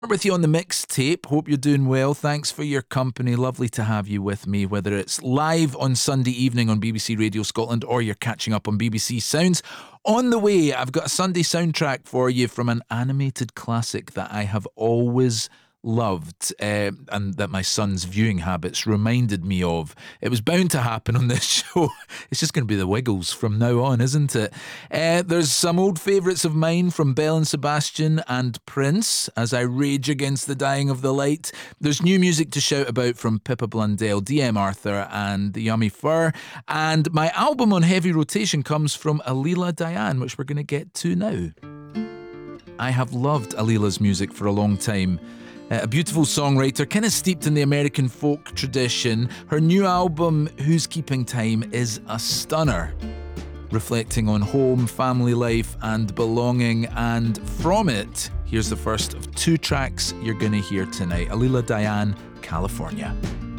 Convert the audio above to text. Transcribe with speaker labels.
Speaker 1: With you on the mixtape. Hope you're doing well. Thanks for your company. Lovely to have you with me, whether it's live on Sunday evening on BBC Radio Scotland or you're catching up on BBC Sounds. On the way, I've got a Sunday soundtrack for you from an animated classic that I have always loved and that my son's viewing habits reminded me of. It was bound to happen on this show. It's just going to be the Wiggles from now on, isn't it? There's some old favourites of mine from Belle and Sebastian and Prince as I rage against the dying of the light. There's new music to shout about from Pippa Blundell, DM Arthur and the Yummy Fur. And my album on heavy rotation comes from Alila Diane, which we're going to get to now. I have loved Alila's music for a long time. A beautiful songwriter, kind of steeped in the American folk tradition. Her new album, Who's Keeping Time, is a stunner, reflecting on home, family life and belonging. And from it, here's the first of two tracks you're going to hear tonight. Alila Diane, California.